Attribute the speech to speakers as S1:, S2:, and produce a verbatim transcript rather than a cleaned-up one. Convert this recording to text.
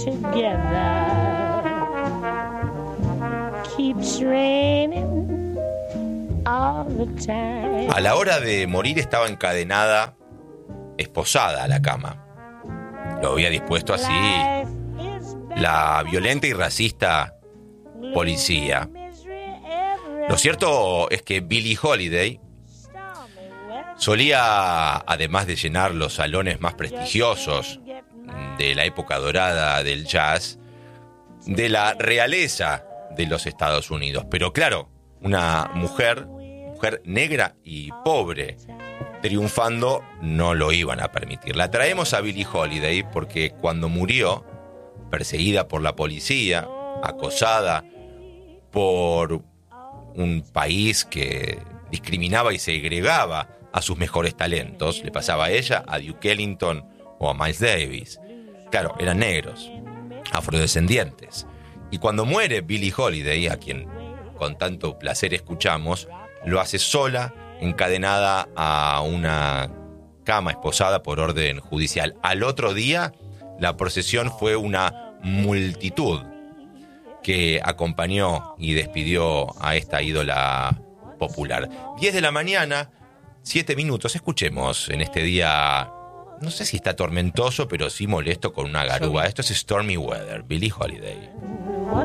S1: together. Keeps raining all the time.
S2: A la hora de morir estaba encadenada, esposada a la cama. Lo había dispuesto así la violenta y racista policía. Lo cierto es que Billie Holiday solía, además de llenar los salones más prestigiosos de la época dorada del jazz, de la realeza de los Estados Unidos. Pero claro, una mujer, mujer negra y pobre, triunfando, no lo iban a permitir. La traemos a Billie Holiday porque cuando murió, perseguida por la policía, acosada por un país que discriminaba y segregaba a sus mejores talentos, le pasaba a ella, a Duke Ellington o a Miles Davis. Claro, eran negros, afrodescendientes. Y cuando muere Billie Holiday, a quien con tanto placer escuchamos, lo hace sola, encadenada a una cama, esposada por orden judicial. Al otro día, la procesión fue una multitud que acompañó y despidió a esta ídola popular. diez de la mañana, siete minutos. Escuchemos en este día, no sé si está tormentoso, pero sí molesto con una garúa. Esto es Stormy Weather, Billie Holiday.